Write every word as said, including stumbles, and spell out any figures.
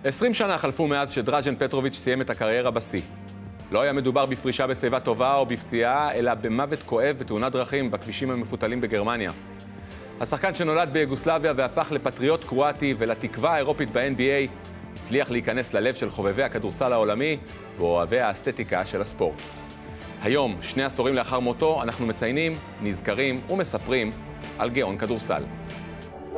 עשרים שנה חלפו מאז שדראז'ן פטרוביץ' סיים את הקריירה בשיא. לא היה מדובר בפרישה בשיבה טובה או בפציעה, אלא במוות כואב בתאונת דרכים בכבישים המפותלים בגרמניה. השחקן שנולד ביוגוסלביה והפך לפטריוט קרואטי ולתקווה האירופית ב-אן בי איי, הצליח להיכנס ללב של חובבי הכדורסל העולמי ואוהבי האסתטיקה של הספורט. היום, שני עשורים לאחר מותו, אנחנו מציינים, נזכרים ומספרים על גאון כדורסל.